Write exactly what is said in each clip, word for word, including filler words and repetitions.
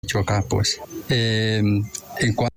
dicho acá, pues. Eh, en cuanto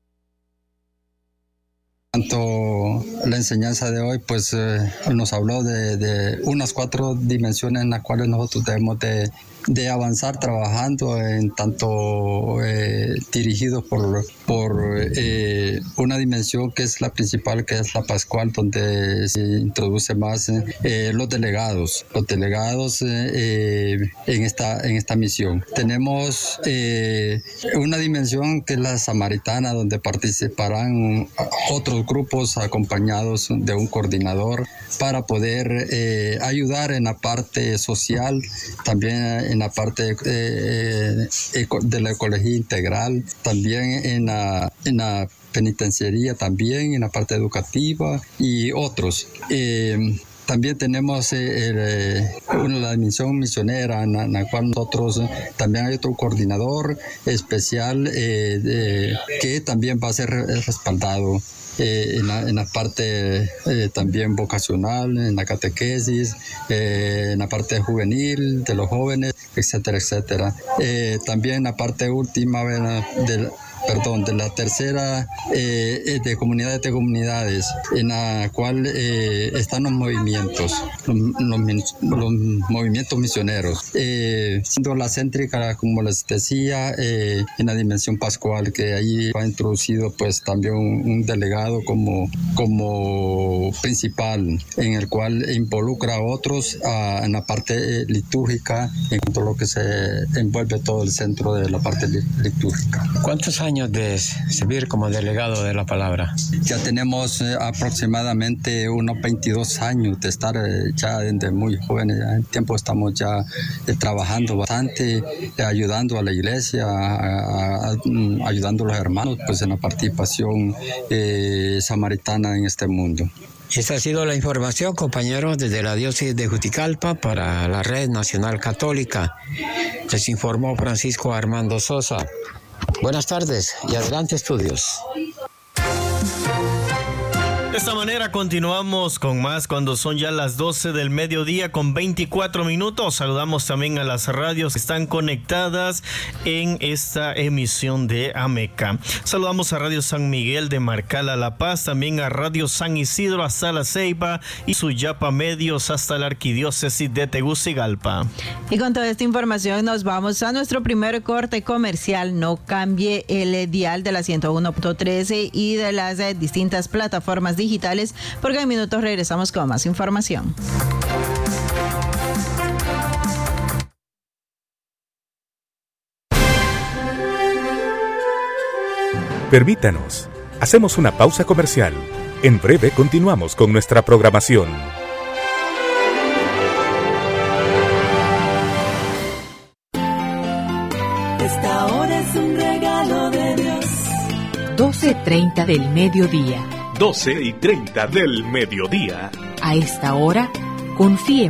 En cuanto a la enseñanza de hoy, pues eh, nos habló de, de unas cuatro dimensiones en las cuales nosotros debemos de, de avanzar trabajando, en tanto eh, dirigidos por, por eh, una dimensión que es la principal, que es la pascual, donde se introduce más eh, los delegados, los delegados eh, en, esta, en esta misión. Tenemos eh, una dimensión que es la samaritana, donde participarán otros grupos acompañados de un coordinador para poder eh, ayudar en la parte social, también en la parte eh, de la ecología integral, también en la, en la penitenciaría, también en la parte educativa y otros. Eh, También tenemos eh, el, eh, una, la dimensión misionera, en la, en la cual nosotros eh, también hay otro coordinador especial eh, de, que también va a ser respaldado eh, en, la, en la parte eh, también vocacional, en la catequesis, eh, en la parte juvenil de los jóvenes, etcétera, etcétera. Eh, también en la parte última del perdón, de la tercera eh, de comunidades de comunidades, en la cual eh, están los movimientos, los, los, los movimientos misioneros, eh, siendo la céntrica, como les decía, eh, en la dimensión pascual, que ahí ha introducido pues también un, un delegado como, como principal, en el cual involucra a otros a, en la parte eh, litúrgica, en cuanto a lo que se envuelve todo el centro de la parte litúrgica. ¿Cuántos años de servir como delegado de la palabra? Ya tenemos eh, aproximadamente unos veintidós años de estar eh, ya desde muy jóvenes. Ya en tiempo estamos ya eh, trabajando bastante, eh, ayudando a la iglesia, a, a, a, ayudando a los hermanos pues en la participación eh, samaritana en este mundo. Esta ha sido la información, compañeros, desde la diócesis de Juticalpa para la Red Nacional Católica. Les informó Francisco Armando Sosa. Buenas tardes y adelante, estudios. De esta manera continuamos con más cuando son ya las doce del mediodía con veinticuatro minutos. Saludamos también a las radios que están conectadas en esta emisión de AMECA. Saludamos a Radio San Miguel de Marcala, La Paz, también a Radio San Isidro hasta La Ceiba y Suyapa Medios hasta la Arquidiócesis de Tegucigalpa. Y con toda esta información nos vamos a nuestro primer corte comercial. No cambie el dial de la ciento uno punto trece y de las eh, distintas plataformas digitales, porque en minutos regresamos con más información. Permítanos, hacemos una pausa comercial. En breve continuamos con nuestra programación. Esta hora es un regalo de Dios. doce treinta del mediodía. doce y treinta del mediodía. A esta hora, confíe